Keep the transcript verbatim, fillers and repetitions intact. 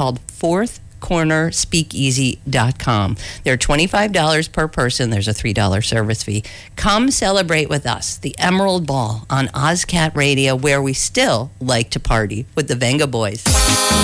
called fourth corner speakeasy dot com. They're twenty-five dollars per person. There's a three dollars service fee. Come celebrate with us the Emerald Ball on OzCat Radio, where we still like to party with the Venga Boys.